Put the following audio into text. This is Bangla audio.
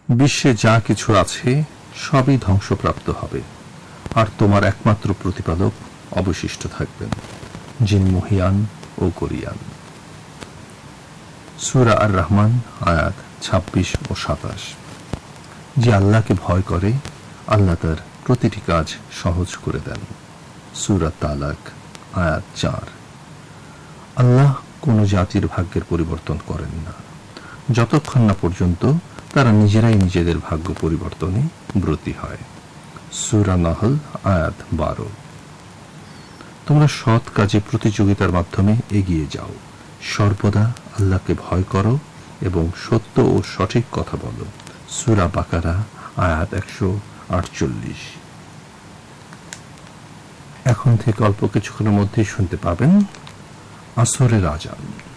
বিশ্বে যা কিছু আছে সবই ধ্বংসপ্রাপ্ত হবে, আর তোমার একমাত্র প্রতিপালক অবশিষ্ট থাকবেন, যিনি মহিয়ান ও গরিয়ান। সূরা আর রহমান আয়াত ২৬ ও ২৭। যে আল্লাহকে ভয় করে, আল্লাহ তার প্রতিটি কাজ সহজ করে দেন। সূরা তালাক আয়াত ৪। আল্লাহ কোনো জাতির ভাগ্যের পরিবর্তন করেন না, যতক্ষণ না পর্যন্ত তারা নিজেরাই নিজেদের ভাগ্য পরিবর্তনে ব্রতী হয়। সূরা নাহল আয়াত ১২। তোমরা সৎ কাজে প্রতিযোগিতার মাধ্যমে এগিয়ে যাও, সর্বদা আল্লাহকে ভয় করো এবং সত্য ও সঠিক কথা বলো। সূরা বাকারা আয়াত ১৪৮। এখন থেকে অল্প কিছুক্ষণের মধ্যেই শুনতে পাবেন আসরের আজান।